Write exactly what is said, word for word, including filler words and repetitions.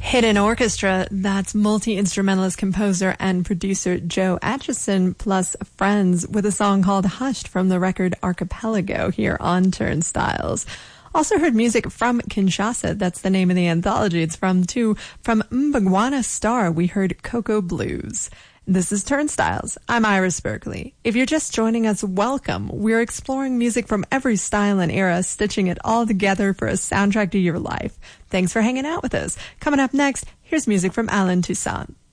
Hidden Orchestra, that's multi-instrumentalist composer and producer Joe Atchison plus friends with a song called Hushed from the record Archipelago here on Turnstiles. Also heard music from Kinshasa, that's the name of the anthology it's from, too. From Mbagwana Star, we heard Cocoa Blues. This is Turnstiles. I'm Iris Berkeley. If you're just joining us, welcome. We're exploring music from every style and era, stitching it all together for a soundtrack to your life. Thanks for hanging out with us. Coming up next, here's music from Alan Toussaint.